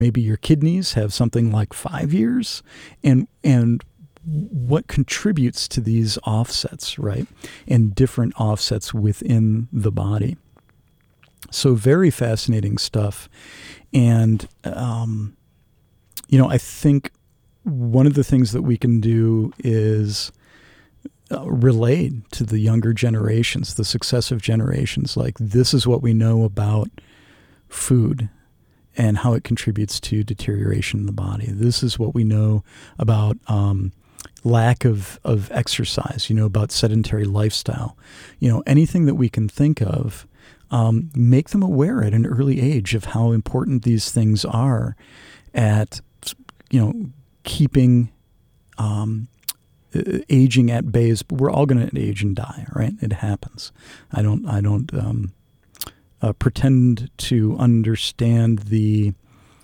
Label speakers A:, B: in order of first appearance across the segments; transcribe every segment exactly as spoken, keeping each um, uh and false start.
A: maybe your kidneys have something like five years, and and what contributes to these offsets, right? And different offsets within the body. So very fascinating stuff. And, um, you know, I think one of the things that we can do is uh, relate to the younger generations, the successive generations, like this is what we know about food and how it contributes to deterioration in the body. This is what we know about um, lack of, of exercise, you know, about sedentary lifestyle. You know, anything that we can think of, um, make them aware at an early age of how important these things are at, you know, keeping um, aging at bay. Is, we're all going to age and die, right? It happens. I don't, I don't um, uh, pretend to understand the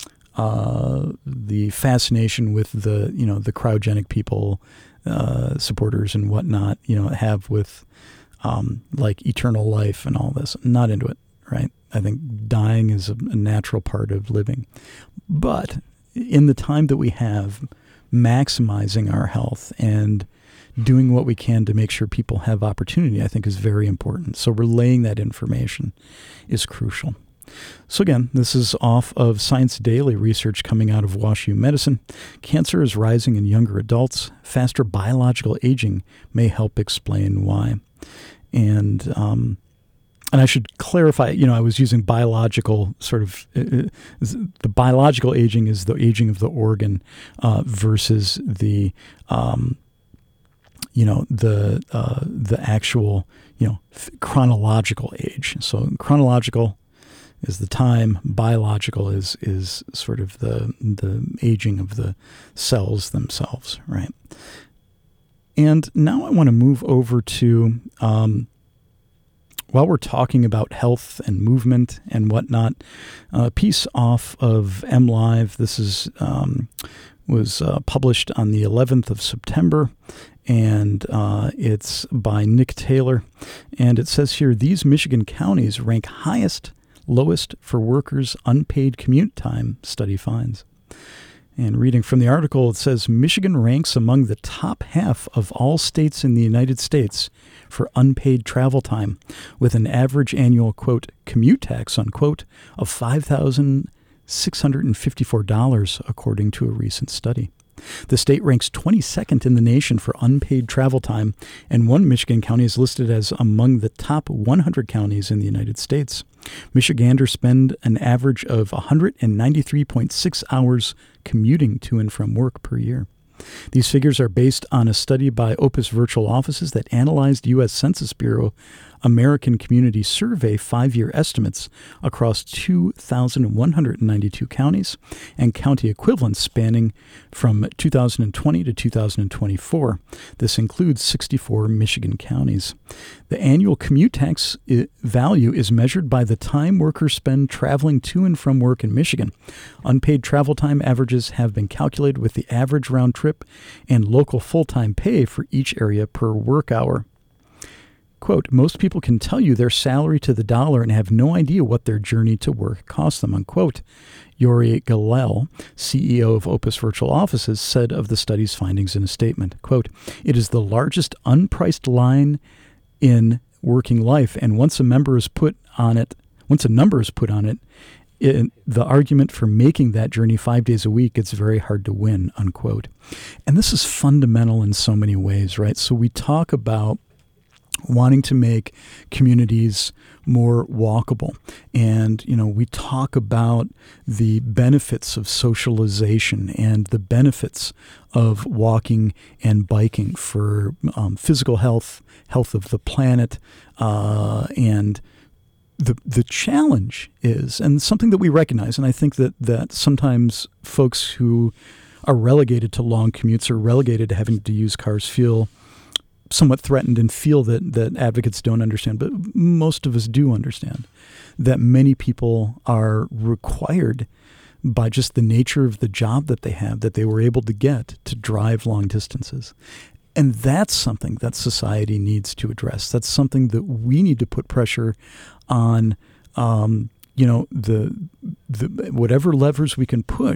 A: Uh, the fascination with the, you know, the cryogenic people, uh, supporters and whatnot, you know, have with, um, like eternal life and all this. I'm not into it, right? I think dying is a, a natural part of living. But in the time that we have, maximizing our health and doing what we can to make sure people have opportunity, I think is very important. So relaying that information is crucial. So again, this is off of Science Daily research coming out of WashU Medicine. Cancer is rising in younger adults. Faster biological aging may help explain why. And um, and I should clarify, you know, I was using biological sort of, uh, the biological aging is the aging of the organ uh, versus the, um, you know, the uh, the actual, you know, f- chronological age. So chronological is the time, biological is is sort of the the aging of the cells themselves, right? And now I want to move over to, um, while we're talking about health and movement and whatnot, a piece off of MLive. This is um, was uh, published on the eleventh of September, and uh, it's by Nick Taylor. And it says here, these Michigan counties rank highest lowest for workers' unpaid commute time, study finds. And reading from the article, it says Michigan ranks among the top half of all states in the United States for unpaid travel time, with an average annual, quote, commute tax, unquote, of five thousand six hundred fifty-four dollars, according to a recent study. The state ranks twenty-second in the nation for unpaid travel time, and one Michigan county is listed as among the top one hundred counties in the United States. Michiganders spend an average of one hundred ninety-three point six hours commuting to and from work per year. These figures are based on a study by Opus Virtual Offices that analyzed U S Census Bureau American Community Survey five-year estimates across two thousand one hundred ninety-two counties and county equivalents spanning from two thousand twenty to two thousand twenty-four. This includes sixty-four Michigan counties. The annual commute tax value is measured by the time workers spend traveling to and from work in Michigan. Unpaid travel time averages have been calculated with the average round trip and local full-time pay for each area per work hour. Quote, most people can tell you their salary to the dollar and have no idea what their journey to work cost them, unquote. Yori Galel, C E O of Opus Virtual Offices, said of the study's findings in a statement, quote, it is the largest unpriced line in working life, and once a member is put on it, once a number is put on it, it, the argument for making that journey five days a week, it's very hard to win, unquote. And this is fundamental in so many ways, right? So we talk about wanting to make communities more walkable. And, you know, we talk about the benefits of socialization and the benefits of walking and biking for um, physical health, health of the planet, uh, and the the challenge is, and something that we recognize, and I think that, that sometimes folks who are relegated to long commutes or relegated to having to use cars feel somewhat threatened and feel that, that advocates don't understand, but most of us do understand that many people are required by just the nature of the job that they have, that they were able to get to drive long distances. And that's something that society needs to address. That's something that we need to put pressure on, um, you know, the the whatever levers we can push